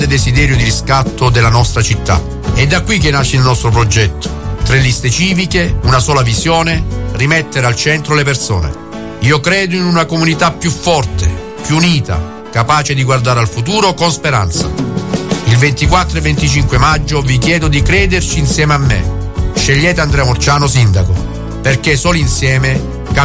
desiderio di riscatto della nostra città. È da qui che nasce il nostro progetto. 3 liste civiche, una sola visione, rimettere al centro le persone. Io credo in una comunità più forte, più unita, capace di guardare al futuro con speranza. Il 24 e 25 maggio vi chiedo di crederci insieme a me. Scegliete Andrea Morciano sindaco, perché solo insieme